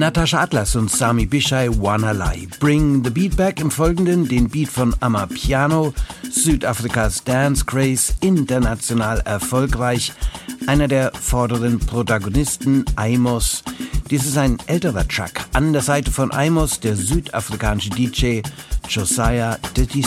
Natasha Atlas und Sami Bishai, Wanna Lie. Bring the Beat Back im Folgenden, den Beat von Amapiano, Südafrikas Dance Craze, international erfolgreich. Einer der vorderen Protagonisten, Amos. Dies ist ein älterer Track. An der Seite von Amos, der südafrikanische DJ Josiah the